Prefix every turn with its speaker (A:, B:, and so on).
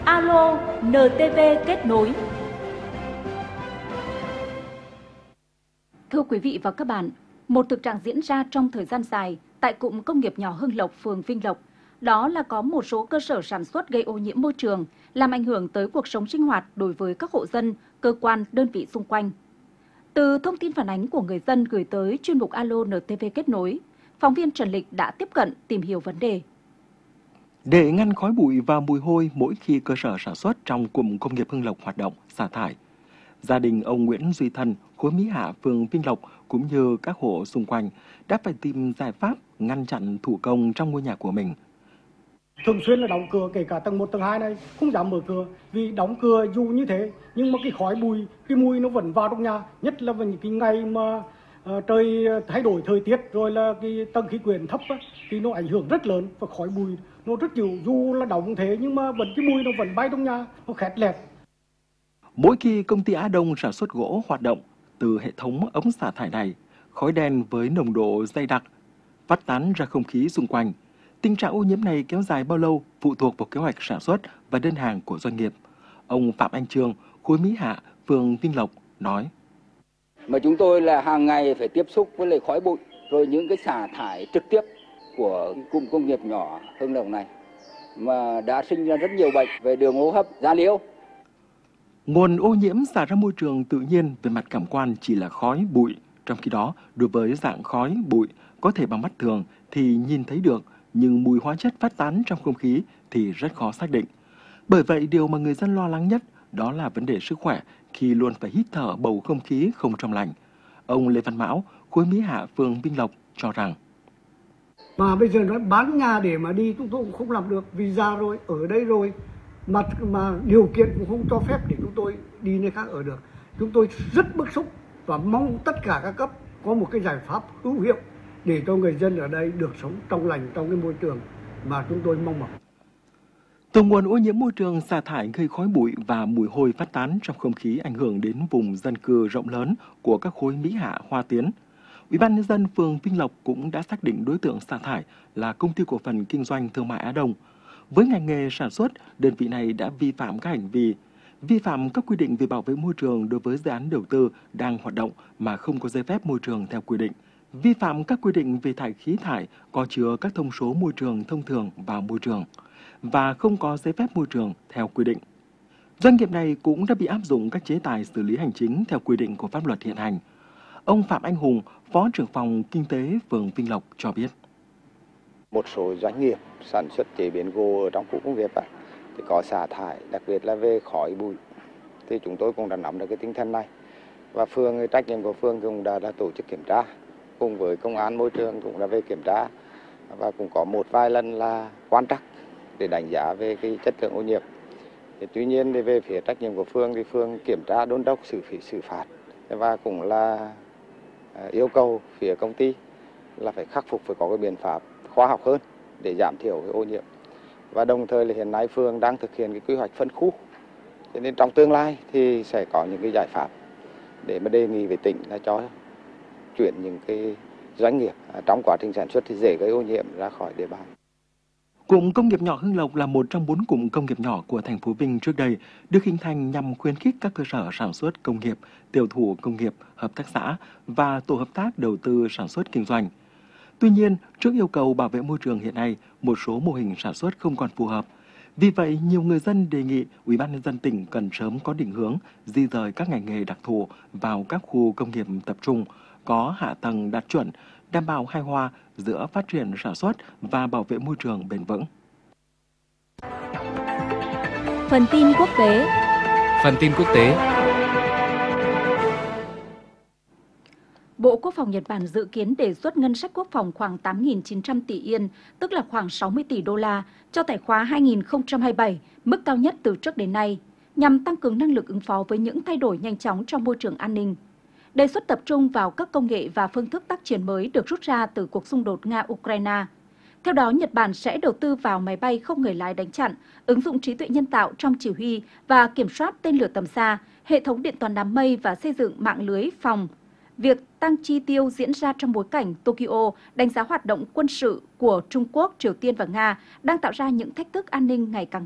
A: Alo NTV kết nối. Thưa quý vị và các bạn, một thực trạng diễn ra trong thời gian dài tại cụm công nghiệp nhỏ Hưng Lộc, phường Vinh Lộc, đó là có một số cơ sở sản xuất gây ô nhiễm môi trường, làm ảnh hưởng tới cuộc sống sinh hoạt đối với các hộ dân, cơ quan, đơn vị xung quanh. Từ thông tin phản ánh của người dân gửi tới chuyên mục Alo NTV kết nối, phóng viên Trần Lịch đã tiếp cận tìm hiểu vấn đề.
B: Để ngăn khói bụi và mùi hôi mỗi khi cơ sở sản xuất trong cụm công nghiệp Hưng Lộc hoạt động xả thải, gia đình ông Nguyễn Duy Thân, khối Mỹ Hạ, phường Vinh Lộc cũng như các hộ xung quanh đã phải tìm giải pháp ngăn chặn thủ công trong ngôi nhà của mình.
C: Thường xuyên là đóng cửa, kể cả tầng 1, tầng 2 này không dám mở cửa, vì đóng cửa dù như thế nhưng mà cái khói bụi, cái mùi nó vẫn vào trong nhà, nhất là vào những cái ngày mà trời thay đổi thời tiết, rồi là cái tầng khí quyển thấp á, thì nó ảnh hưởng rất lớn và khói bụi nó rất nhiều, dù là đóng thế nhưng mà vẫn cái mùi nó vẫn bay trong nhà, nó khét lẹt.
B: Mỗi khi công ty Á Đông sản xuất gỗ hoạt động, từ hệ thống ống xả thải này, khói đen với nồng độ dày đặc phát tán ra không khí xung quanh. Tình trạng ô nhiễm này kéo dài bao lâu phụ thuộc vào kế hoạch sản xuất và đơn hàng của doanh nghiệp. Ông Phạm Anh Trương, khối Mỹ Hạ, phường Vinh Lộc nói:
D: Mà chúng tôi là hàng ngày phải tiếp xúc với lại khói bụi, rồi những cái xả thải trực tiếp của cụm công nghiệp nhỏ Hưng Lộc này mà đã sinh ra rất nhiều bệnh về đường hô hấp, da liễu.
B: Nguồn ô nhiễm xả ra môi trường tự nhiên về mặt cảm quan chỉ là khói, bụi. Trong khi đó, đối với dạng khói, bụi có thể bằng mắt thường thì nhìn thấy được, nhưng mùi hóa chất phát tán trong không khí thì rất khó xác định. Bởi vậy, điều mà người dân lo lắng nhất đó là vấn đề sức khỏe khi luôn phải hít thở bầu không khí không trong lành. Ông Lê Văn Mão, khối Mỹ Hạ, phường Vinh Lộc cho rằng:
C: Mà bây giờ nói bán nhà để mà đi chúng tôi cũng không làm được, vì già rồi, ở đây rồi, mà điều kiện cũng không cho phép để chúng tôi đi nơi khác ở được. Chúng tôi rất bức xúc và mong tất cả các cấp có một cái giải pháp hữu hiệu để cho người dân ở đây được sống trong lành trong cái môi trường mà chúng tôi mong mỏi.
B: Từ nguồn ô nhiễm môi trường xả thải gây khói bụi và mùi hôi phát tán trong không khí ảnh hưởng đến vùng dân cư rộng lớn của các khối Mỹ Hạ, Hoa Tiến. Ủy ban nhân dân phường Vinh Lộc cũng đã xác định đối tượng xả thải là Công ty Cổ phần Kinh doanh Thương mại Á Đông. Với ngành nghề sản xuất, đơn vị này đã vi phạm các hành vi vi phạm các quy định về bảo vệ môi trường đối với dự án đầu tư đang hoạt động mà không có giấy phép môi trường theo quy định, vi phạm các quy định về thải khí thải có chứa các thông số môi trường thông thường vào môi trường và không có giấy phép môi trường theo quy định. Doanh nghiệp này cũng đã bị áp dụng các chế tài xử lý hành chính theo quy định của pháp luật hiện hành. Ông Phạm Anh Hùng, Phó trưởng phòng Kinh tế phường Vinh Lộc cho biết:
E: Một số doanh nghiệp sản xuất chế biến gỗ ở trong khu công nghiệp thì có xả thải, đặc biệt là về khói bụi. Thì chúng tôi cũng đã nắm được cái tinh thần này. Và phường, trách nhiệm của phường cũng đã tổ chức kiểm tra, cùng với công an môi trường cũng đã về kiểm tra và cũng có một vài lần là quan trắc để đánh giá về cái chất lượng ô nhiễm. Thì tuy nhiên thì về phía trách nhiệm của phường thì phường kiểm tra đôn đốc xử phạt và cũng là yêu cầu phía công ty là phải khắc phục, phải có cái biện pháp khoa học hơn để giảm thiểu cái ô nhiễm. Và đồng thời là hiện nay phường đang thực hiện cái quy hoạch phân khu. Cho nên trong tương lai thì sẽ có những cái giải pháp để mà đề nghị với tỉnh là cho chuyển những cái doanh nghiệp trong quá trình sản xuất thì dễ gây ô nhiễm ra khỏi địa bàn.
B: Cụm công nghiệp nhỏ Hưng Lộc là một trong 4 cụm công nghiệp nhỏ của thành phố Vinh trước đây, được hình thành nhằm khuyến khích các cơ sở sản xuất công nghiệp, tiểu thủ công nghiệp, hợp tác xã và tổ hợp tác đầu tư sản xuất kinh doanh. Tuy nhiên, trước yêu cầu bảo vệ môi trường hiện nay, một số mô hình sản xuất không còn phù hợp. Vì vậy, nhiều người dân đề nghị Ủy ban nhân dân tỉnh cần sớm có định hướng di dời các ngành nghề đặc thù vào các khu công nghiệp tập trung, có hạ tầng đạt chuẩn, đảm bảo hài hòa giữa phát triển sản xuất và bảo vệ môi trường bền vững.
A: Phần tin quốc tế. Bộ Quốc phòng Nhật Bản dự kiến đề xuất ngân sách quốc phòng khoảng 8.900 tỷ yên, tức là khoảng 60 tỷ đô la, cho tài khóa 2027, mức cao nhất từ trước đến nay, nhằm tăng cường năng lực ứng phó với những thay đổi nhanh chóng trong môi trường an ninh. Đề xuất tập trung vào các công nghệ và phương thức tác chiến mới được rút ra từ cuộc xung đột Nga-Ukraine. Theo đó, Nhật Bản sẽ đầu tư vào máy bay không người lái đánh chặn, ứng dụng trí tuệ nhân tạo trong chỉ huy và kiểm soát tên lửa tầm xa, hệ thống điện toán đám mây và xây dựng mạng lưới phòng. Việc tăng chi tiêu diễn ra trong bối cảnh Tokyo đánh giá hoạt động quân sự của Trung Quốc, Triều Tiên và Nga đang tạo ra những thách thức an ninh ngày càng